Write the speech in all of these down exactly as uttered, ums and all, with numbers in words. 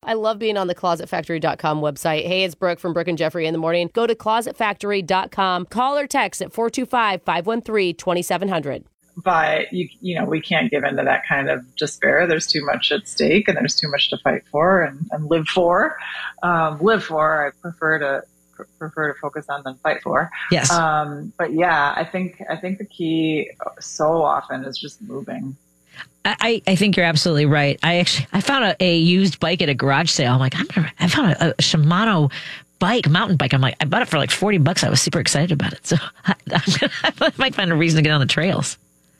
I love being on the closet factory dot com website. Hey, it's Brooke from Brooke and Jeffrey in the morning. Go to closet factory dot com. Call or text at four two five, five one three, two seven zero zero. But, you, you know, we can't give into that kind of despair. There's too much at stake and there's too much to fight for and, and live for. Um, live for, I prefer to pr- prefer to focus on than fight for. Yes. Um, but yeah, I think I think the key so often is just moving. I, I think you're absolutely right. I actually I found a, a used bike at a garage sale. I'm like, I'm gonna, I found a, a Shimano bike, mountain bike. I'm like, I bought it for like forty bucks. I was super excited about it. So I, I'm gonna, I might find a reason to get on the trails.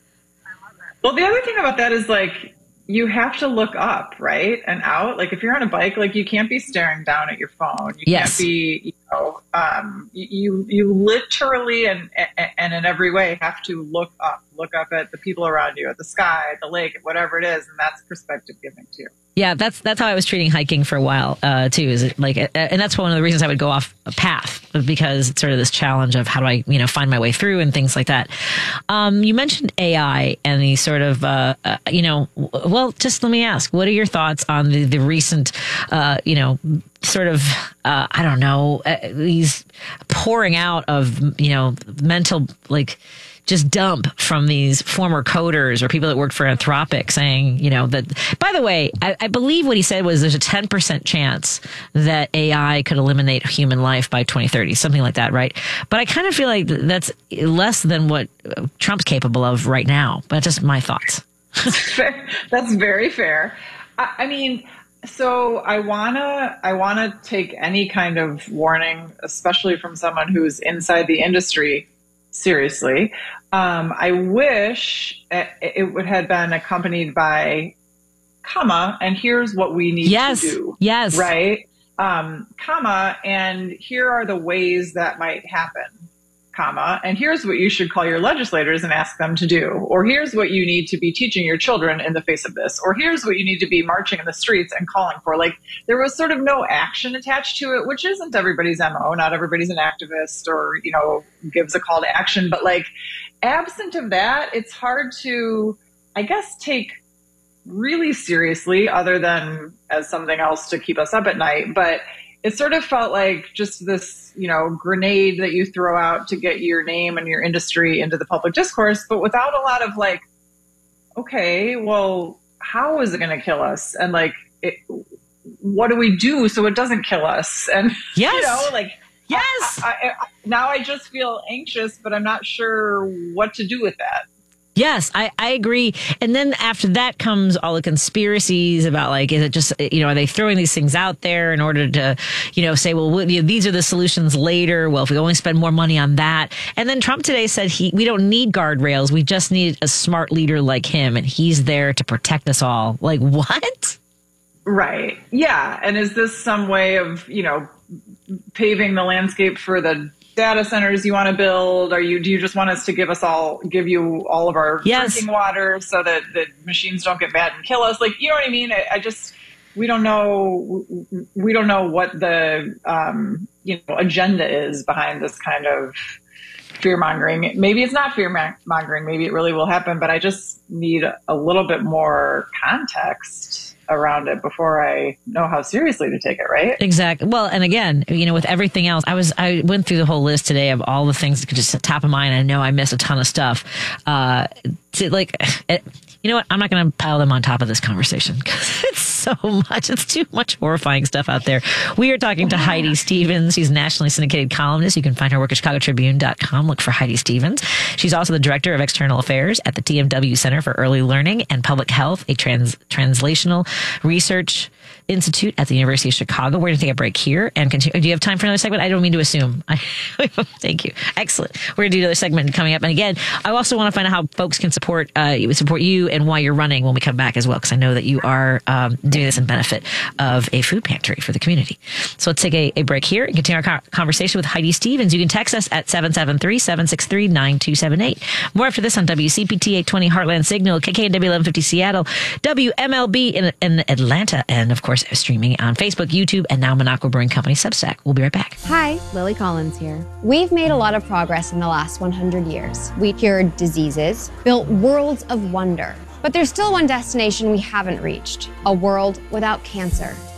Well, the other thing about that is like, you have to look up, right? And out. Like if you're on a bike, like you can't be staring down at your phone. You Yes. can't be, you know, um, you, you literally and, and in every way have to look up, look up at the people around you, at the sky, at the lake, at whatever it is. And that's perspective giving too. Yeah, that's that's how I was treating hiking for a while uh, too. Is it like, and that's one of the reasons I would go off a path, because it's sort of this challenge of how do I, you know, find my way through and things like that. Um, you mentioned A I and the sort of, uh, uh, you know, well, just let me ask, what are your thoughts on the the recent, uh, you know, sort of, uh, I don't know, uh, these pouring out of, you know, mental like. just dump from these former coders or people that worked for Anthropic saying, you know, that, by the way, I, I believe what he said was there's a ten percent chance that A I could eliminate human life by twenty thirty, something like that, right? But I kind of feel like that's less than what Trump's capable of right now. But that's just my thoughts. Fair. That's very fair. I, I mean, so I wanna I wanna take any kind of warning, especially from someone who's inside the industry, seriously. Um, I wish it would have been accompanied by, comma, and here's what we need yes. to do. Yes. Right? Um, comma, and here are the ways that might happen. Comma, and here's what you should call your legislators and ask them to do. Or here's what you need to be teaching your children in the face of this. Or here's what you need to be marching in the streets and calling for. Like, there was sort of no action attached to it, which isn't everybody's M O. Not everybody's an activist or, you know, gives a call to action. But like, absent of that, it's hard to, I guess, take really seriously, other than as something else to keep us up at night. But it sort of felt like just this, you know, grenade that you throw out to get your name and your industry into the public discourse, but without a lot of like, okay, well, how is it going to kill us? And like, it, what do we do so it doesn't kill us? And, yes. you know, like, yes. I, I, I, now I just feel anxious, but I'm not sure what to do with that. Yes, I, I agree. And then after that comes all the conspiracies about like, is it just, you know, are they throwing these things out there in order to, you know, say, well, you know, these are the solutions later. Well, if we only spend more money on that. And then Trump today said he, we don't need guardrails. We just need a smart leader like him. And he's there to protect us all. Like, what? Right. Yeah. And is this some way of, you know, paving the landscape for the data centers you want to build? Are you, do you just want us to give us all, give you all of our yes. drinking water so that the machines don't get mad and kill us? Like, you know what I mean? I, I just, we don't know, we don't know what the, um, you know, agenda is behind this kind of fear mongering. Maybe it's not fear mongering. Maybe it really will happen, but I just need a little bit more context around it before I know how seriously to take it, right? Exactly. Well, and again, you know, with everything else, I was, I went through the whole list today of all the things that could just top of mind. I know I missed a ton of stuff. Uh, to like, it, you know what? I'm not going to pile them on top of this conversation because it's so much. It's too much horrifying stuff out there. We are talking to Heidi Stevens. She's a nationally syndicated columnist. You can find her work at chicago tribune dot com. Look for Heidi Stevens. She's also the director of external affairs at the T M W Center for Early Learning and Public Health, a trans translational research institute at the University of Chicago. We're going to take a break here and continue. Do you have time for another segment? I don't mean to assume. I, thank you. Excellent. We're going to do another segment coming up. And again, I also want to find out how folks can support uh, support you and why you're running when we come back as well, because I know that you are um, doing this in benefit of a food pantry for the community. So let's take a, a break here and continue our conversation with Heidi Stevens. You can text us at seven seven three, seven six three, nine two seven eight. More after this on W C P T eight twenty Heartland Signal, K K N W eleven fifty Seattle, W M L B in, in Atlanta, and of course streaming on Facebook, YouTube, and now Minocqua Brewing Company Substack. We'll be right back. Hi, Lily Collins here. We've made a lot of progress in the last one hundred years. We cured diseases, built worlds of wonder. But there's still one destination we haven't reached, a world without cancer.